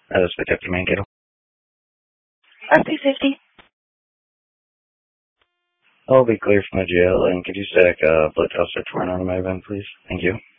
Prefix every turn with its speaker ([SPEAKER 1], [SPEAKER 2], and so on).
[SPEAKER 1] Speak up to Mankato.
[SPEAKER 2] RP50.
[SPEAKER 1] I'll be clear from the jail, and could you stack a blood test search warrant on my event, please? Thank you.